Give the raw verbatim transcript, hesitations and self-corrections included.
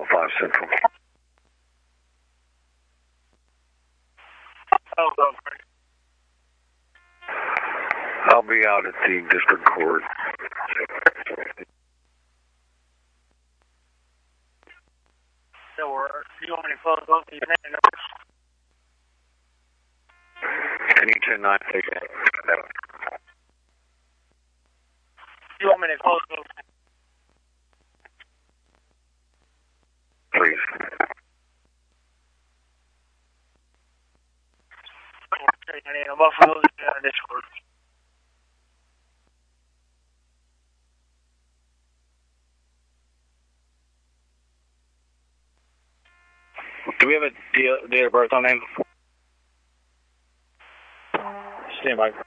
five Central. Oh, well, I'll be out at the district court. So, uh, do you want me to close both these names? Can you ten nine take it? Do you want me to close both? Please. I'm off of those uh, Discord. Do we have a date of birth on him? Stand by.